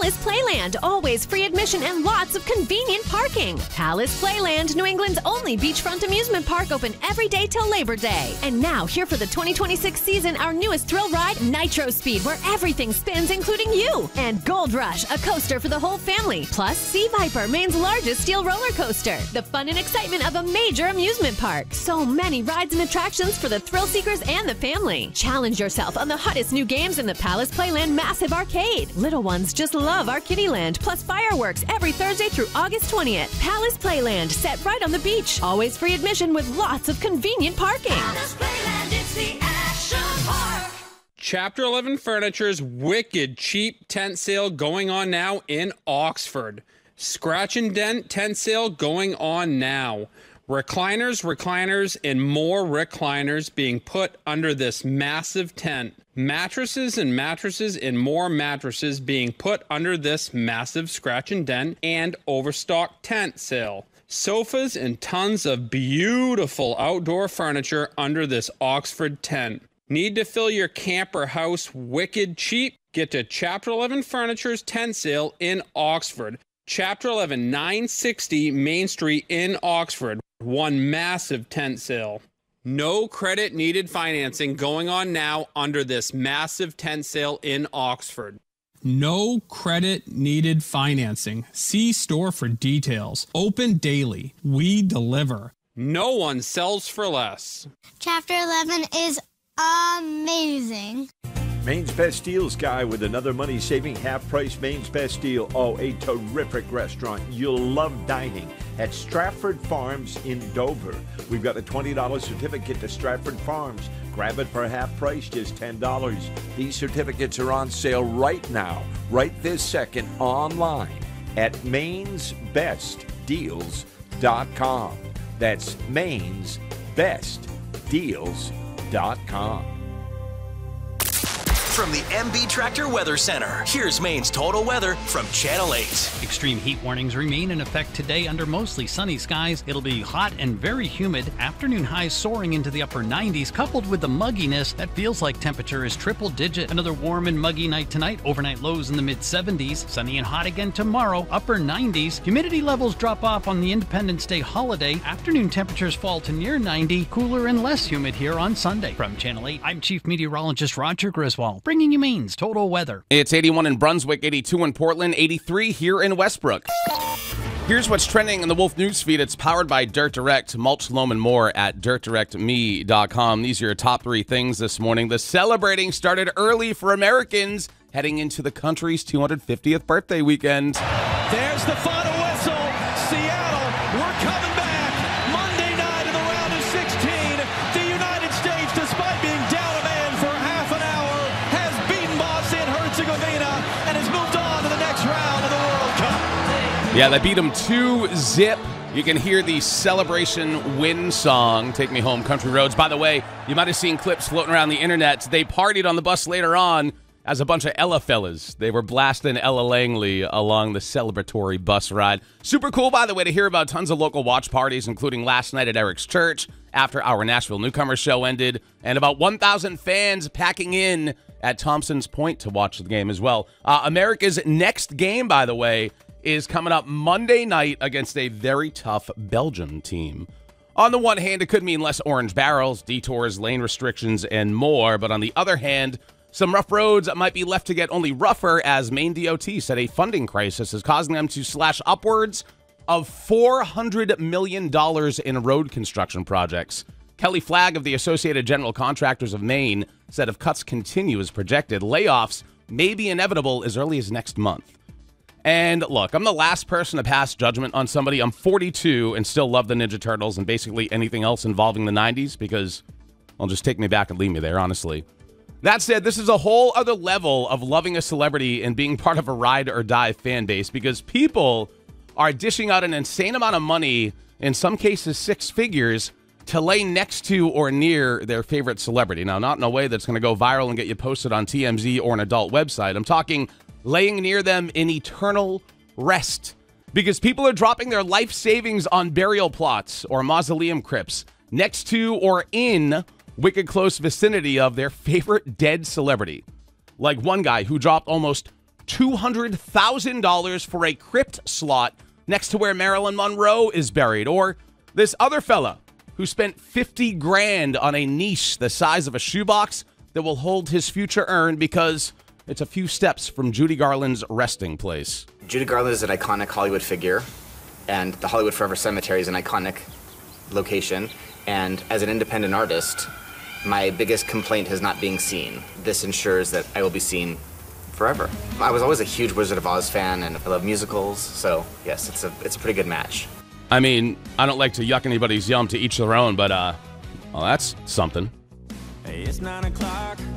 Palace Playland. Always free admission and lots of convenient parking. Palace Playland, New England's only beachfront amusement park, open every day till Labor Day. And now, here for the 2026 season, our newest thrill ride, Nitro Speed, where everything spins, including you. And Gold Rush, a coaster for the whole family. Plus, Sea Viper, Maine's largest steel roller coaster. The fun and excitement of a major amusement park. So many rides and attractions for the thrill seekers and the family. Challenge yourself on the hottest new games in the Palace Playland Massive Arcade. Little ones just love our Kittyland, plus fireworks every Thursday through August 20th. Palace Playland, set right on the beach. Always free admission with lots of convenient parking. Palace Playland, it's the action park. Chapter 11 Furniture's wicked cheap tent sale going on now in Oxford. Scratch and Dent tent sale going on now. Recliners, and more recliners being put under this massive tent. Mattresses and more mattresses being put under this massive Scratch and Dent and Overstock tent sale. Sofas and tons of beautiful outdoor furniture under this Oxford tent. Need to fill your camper house wicked cheap? Get to Chapter 11 Furniture's tent sale in Oxford. Chapter 11, 960 Main Street in Oxford. One massive tent sale. No credit needed financing going on now under this massive tent sale in Oxford. No credit needed financing. See store for details. Open daily. We deliver. No one sells for less. Chapter 11 is amazing. Maine's Best Deals guy with another money-saving half-price Maine's Best Deal. Oh, a terrific restaurant. You'll love dining at Stratford Farms in Dover. We've got a $20 certificate to Stratford Farms. Grab it for half price, just $10. These certificates are on sale right now, right this second, online at mainsbestdeals.com. That's mainsbestdeals.com. From the MB Tractor Weather Center, here's Maine's total weather from Channel 8. Extreme heat warnings remain in effect today under mostly sunny skies. It'll be hot and very humid. Afternoon highs soaring into the upper 90s, coupled with the mugginess that feels like temperature is triple digit. Another warm and muggy night tonight. Overnight lows in the mid 70s. Sunny and hot again tomorrow, upper 90s. Humidity levels drop off on the Independence Day holiday. Afternoon temperatures fall to near 90. Cooler and less humid here on Sunday. From Channel 8, I'm Chief Meteorologist Roger Griswold, bringing you Maine's total weather. It's 81 in Brunswick, 82 in Portland, 83 here in Westbrook. Here's what's trending in the Wolf Newsfeed. It's powered by Dirt Direct. Mulch, loam, and more at dirtdirectme.com. These are your top three things this morning. The celebrating started early for Americans heading into the country's 250th birthday weekend. There's the final whistle. Seattle, we're coming back. Monday night in the round of 16. The United States, despite being down a man for half an hour, has beaten Bosnia and Herzegovina and has moved on to the next round of the World Cup. Yeah, they beat them 2-0. You can hear the celebration win song, Take Me Home, Country Roads. By the way, you might have seen clips floating around the internet. They partied on the bus later on as a bunch of Ella fellas. They were blasting Ella Langley along the celebratory bus ride. Super cool, by the way, to hear about tons of local watch parties, including last night at Eric's Church after our Nashville Newcomer show ended, and about 1,000 fans packing in at Thompson's Point to watch the game as well. America's next game, by the way, is coming up Monday night against a very tough Belgium team. On the one hand, it could mean less orange barrels, detours, lane restrictions, and more. But on the other hand, some rough roads might be left to get only rougher, as Maine DOT said a funding crisis is causing them to slash upwards of $400 million in road construction projects. Kelly Flagg of the Associated General Contractors of Maine said if cuts continue as projected, layoffs may be inevitable as early as next month. And look, I'm the last person to pass judgment on somebody. I'm 42 and still love the Ninja Turtles and basically anything else involving the 90s because, well, just take me back and leave me there, honestly. That said, this is a whole other level of loving a celebrity and being part of a ride or die fan base because people are dishing out an insane amount of money, in some cases 6 figures, to lay next to or near their favorite celebrity. Now, not in a way that's going to go viral and get you posted on TMZ or an adult website. I'm talking laying near them in eternal rest. Because people are dropping their life savings on burial plots or mausoleum crypts next to or in wicked close vicinity of their favorite dead celebrity. Like one guy who dropped almost $200,000 for a crypt slot next to where Marilyn Monroe is buried. Or this other fella who spent $50,000 on a niche the size of a shoebox that will hold his future urn because it's a few steps from Judy Garland's resting place. Judy Garland is an iconic Hollywood figure, and the Hollywood Forever Cemetery is an iconic location. And as an independent artist, my biggest complaint is not being seen. This ensures that I will be seen forever. I was always a huge Wizard of Oz fan, and I love musicals, so yes, it's a pretty good match. I mean, I don't like to yuck anybody's yum, to each their own, but, well, that's something. Hey, it's 9 o'clock.